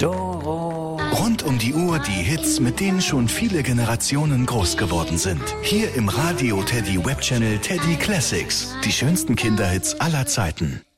Doro. Rund um die Uhr die Hits, mit denen schon viele Generationen groß geworden sind. Hier im Radio Teddy Webchannel Teddy Classics. Die schönsten Kinderhits aller Zeiten.